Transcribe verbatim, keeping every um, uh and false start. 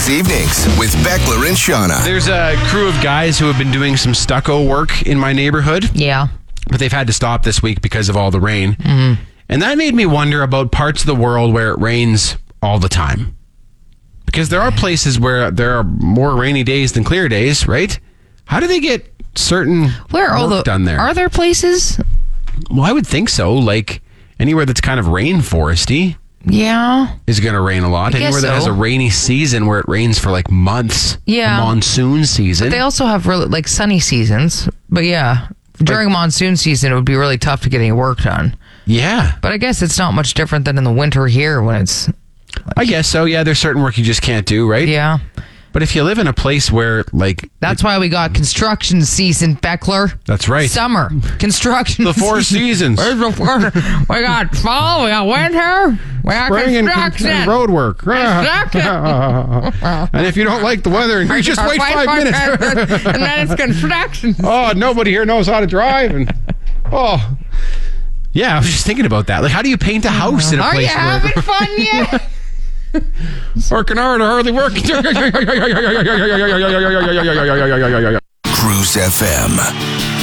Weekdays evenings with Beckler and Shauna. There's a crew of guys who have been doing some stucco work in my neighborhood. Yeah. But they've had to stop this week because of all the rain. Mm-hmm. And that made me wonder about parts of the world where it rains all the time. Because there are places where there are more rainy days than clear days, right? How do they get certain Where are all work the done there? Are there places? Well, I would think so. Like anywhere that's kind of rainforesty Yeah. is going to rain a lot. I guess Anywhere that has so. a rainy season where it rains for like months. Yeah. A monsoon season. They also have really like sunny seasons. But yeah, during monsoon season, it would be really tough to get any work done. Yeah. But I guess it's not much different than in the winter here when it's... I guess so. Yeah, there's certain work you just can't do, right? Yeah. But if you live in a place where, like... That's why we got construction season, Beckler. That's right. Summer. Construction The four seasons. Where's the four? We got fall, we got winter, we got Spring and, construction. and road work. Construction. And if you don't like the weather, you just wait five minutes. And then it's construction. Oh, nobody here knows how to drive. And oh, yeah, I was just thinking about that. Like, how do you paint a house in a Are place you where... having fun yet? Working hard or hardly working. Cruise F M.